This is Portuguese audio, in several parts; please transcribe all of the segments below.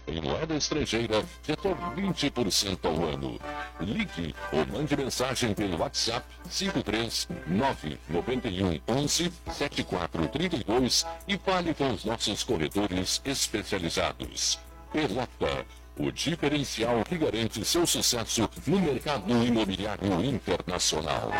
em moeda estrangeira, retorno 20% ao ano. Ligue ou mande mensagem pelo WhatsApp 53991117432 e fale com os nossos corretores especializados. Pelota, o diferencial que garante seu sucesso no mercado imobiliário internacional.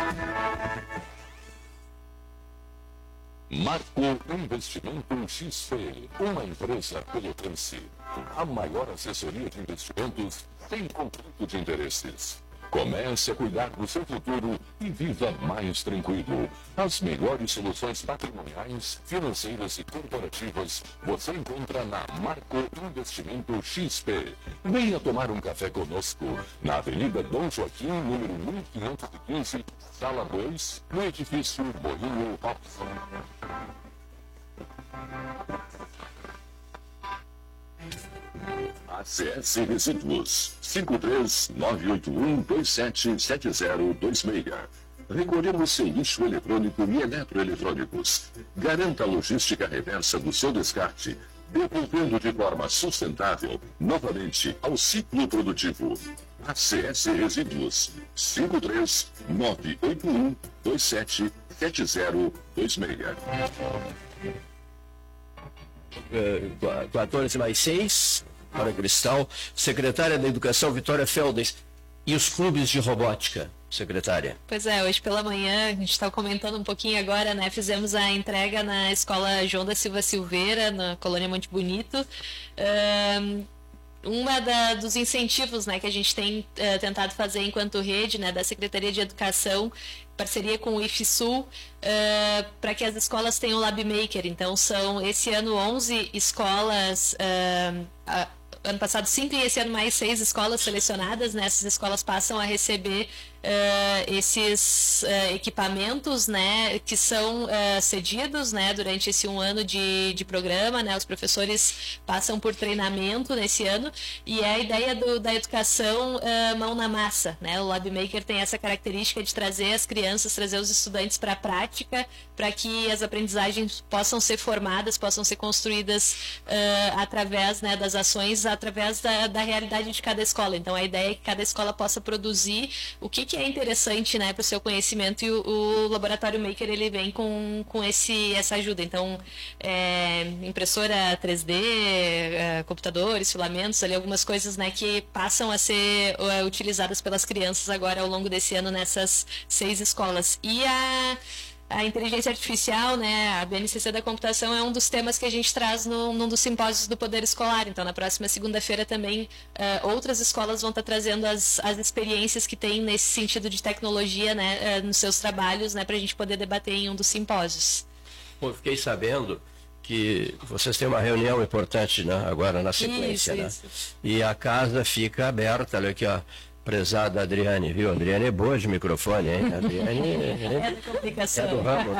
Marco Investimento XP, uma empresa pelotense. A maior assessoria de investimentos sem conflito de interesses. Comece a cuidar do seu futuro e viva mais tranquilo. As melhores soluções patrimoniais, financeiras e corporativas você encontra na Marco Investimento XP. Venha tomar um café conosco na Avenida Dom Joaquim, número 1515, Sala 2, no edifício Moinho Robson. ACS Resíduos 53981277026. Recolhemos sem lixo eletrônico e eletroeletrônicos. Garanta a logística reversa do seu descarte, devolvendo de forma sustentável novamente ao ciclo produtivo. ACS Resíduos 53981277026. 14+6 para Cristal. Secretária da Educação, Vitória Felden. E os clubes de robótica, secretária? Pois é, hoje pela manhã, a gente estava comentando um pouquinho agora, né? Fizemos a entrega na Escola João da Silva Silveira, na Colônia Monte Bonito. Dos incentivos, né, que a gente tem tentado fazer enquanto rede, né, da Secretaria de Educação, parceria com o IFSUL, para que as escolas tenham Lab Maker. Então são esse ano 11 escolas, ano passado 5 e esse ano mais 6 escolas selecionadas. Né? Essas escolas passam a receber esses equipamentos, né, que são cedidos, né, durante esse um ano de programa. Né? Os professores passam por treinamento nesse ano, e é a ideia da educação mão na massa. Né? O Lab Maker tem essa característica de trazer as crianças, trazer os estudantes para a prática, para que as aprendizagens possam ser formadas, possam ser construídas através, né, das ações, através da realidade de cada escola. Então a ideia é que cada escola possa produzir o que é interessante, né, para o seu conhecimento, e o Laboratório Maker ele vem com essa ajuda. Então impressora 3D, computadores, filamentos, ali algumas coisas, né, que passam a ser utilizadas pelas crianças agora ao longo desse ano nessas 6 escolas. E a inteligência artificial, né, a BNCC da computação é um dos temas que a gente traz num dos simpósios do Poder Escolar. Então, na próxima segunda-feira também outras escolas vão estar trazendo as experiências que têm nesse sentido de tecnologia, né, nos seus trabalhos, né, para a gente poder debater em um dos simpósios. Bom, fiquei sabendo que vocês têm uma reunião importante, né, agora na sequência. Isso. Né? E a casa fica aberta, olha aqui, ó. Prezada Adriane, viu? Adriane é boa de microfone, hein? Adriane é da comunicação. É do ramo.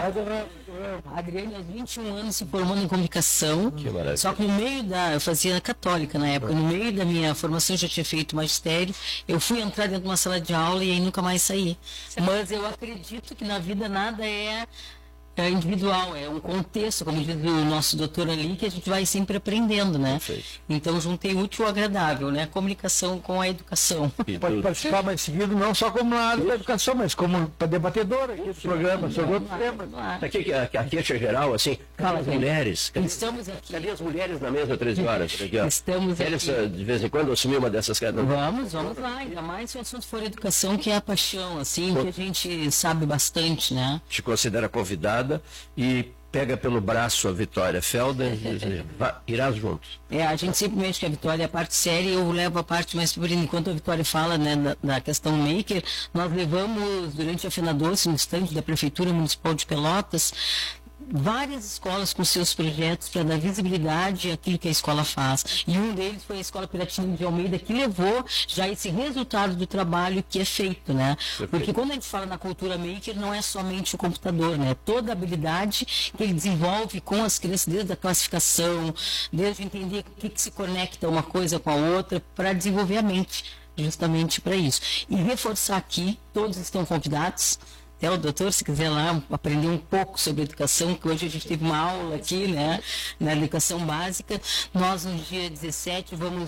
A Adriane, aos 21 anos, se formando em comunicação. Que maravilha. Só que no meio eu fazia católica na época, no meio da minha formação eu já tinha feito magistério. Eu fui entrar dentro de uma sala de aula e aí nunca mais saí. Mas eu acredito que na vida nada é individual, é um contexto, como diz o nosso doutor ali, que a gente vai sempre aprendendo, né? Perfeito. Então juntei o útil ao agradável, né? A comunicação com a educação. Pode participar mais seguido, não só como na área da educação, mas como debatedora aqui do programa, sobre outros temas. Aqui é geral, assim, cadê as mulheres? Estamos aqui. Cadê as mulheres na mesa 13 horas? Aqui, ó. Estamos Eles, aqui. de vez em quando, assumir uma dessas cadeiras. Vamos lá, ainda mais se o assunto for educação, que é a paixão, assim, que a gente sabe bastante, né? Te considera convidada e pega pelo braço a Vitória Felden e irás juntos. A gente simplesmente que a Vitória é a parte séria, eu levo a parte mais por enquanto a Vitória fala, né, da questão maker. Nós levamos durante a Fena Doce, no estande da Prefeitura Municipal de Pelotas, várias escolas com seus projetos para dar visibilidade àquilo que a escola faz. E um deles foi a Escola Piratini de Almeida, que levou já esse resultado do trabalho que é feito, né? Porque quando a gente fala na cultura maker, não é somente o computador, né? Toda a habilidade que ele desenvolve com as crianças, desde a classificação, desde entender o que se conecta uma coisa com a outra, para desenvolver a mente, justamente para isso. E reforçar aqui, todos estão convidados. Até o doutor, se quiser lá aprender um pouco sobre educação, que hoje a gente teve uma aula aqui, né, na educação básica. Nós, no dia 17, vamos